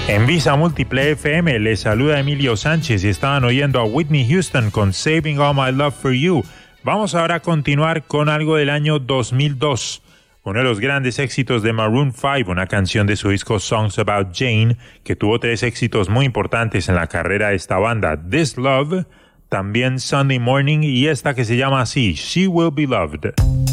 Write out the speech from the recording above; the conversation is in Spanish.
En Visa Múltiple FM les saluda Emilio Sánchez y estaban oyendo a Whitney Houston con Saving All My Love for You. Vamos ahora a continuar con algo del año 2002. Uno de los grandes éxitos de Maroon 5, una canción de su disco Songs About Jane, que tuvo 3 éxitos muy importantes en la carrera de esta banda: This Love, también Sunday Morning y esta que se llama así, She Will Be Loved.